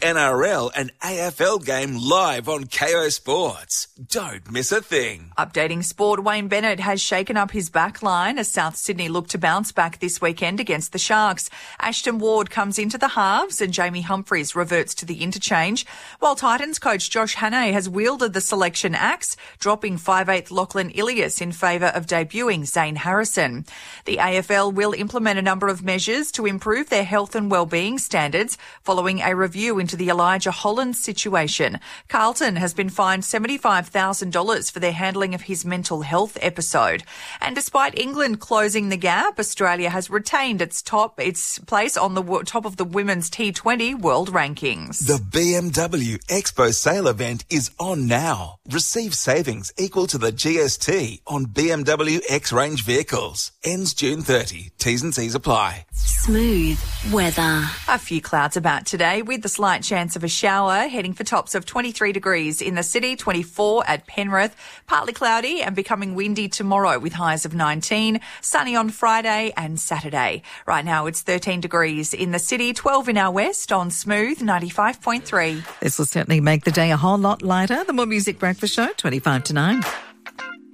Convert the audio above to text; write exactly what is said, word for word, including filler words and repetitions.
N R L and A F L game live on Kayo Sports. Don't miss a thing. Updating sport, Wayne Bennett has shaken up his back line as South Sydney look to bounce back this weekend against the Sharks. Ashton Ward comes into the halves and Jamie Humphries reverts to the interchange, while Titans coach Josh Hannay has wielded the selection axe, dropping five eighth Lachlan Ilias in favour of debuting Zane Harrison. The A F L will implement a number of measures to improve their health and wellbeing standards following a review into the Elijah Holland situation. Carlton has been fined seventy-five thousand dollars for their handling of his mental health episode. And despite England closing the gap, Australia has retained its top its place on the w- top of the women's T twenty world rankings. The B M W Expo sale event is on now. Receive savings equal to the G S T on B M W X-Range vehicles. Ends June thirtieth. T's and C's apply. Smooth weather. A few clouds about today with the slight chance of a shower, heading for tops of twenty-three degrees in the city, twenty-four at Penrith. Partly cloudy and becoming windy tomorrow with highs of nineteen. Sunny on Friday and Saturday. Right now it's thirteen degrees in the city, twelve in our west on Smooth ninety-five point three. This will certainly make the day a whole lot lighter. The More Music Breakfast Show, twenty-five to nine.